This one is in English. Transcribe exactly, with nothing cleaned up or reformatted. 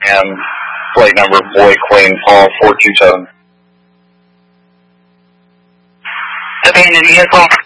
and flight number Boy Queen Paul four two seven. Abandoned vehicle.